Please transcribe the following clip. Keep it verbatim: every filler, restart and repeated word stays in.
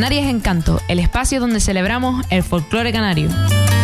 Canarias Encanto, el espacio donde celebramos el folclore canario.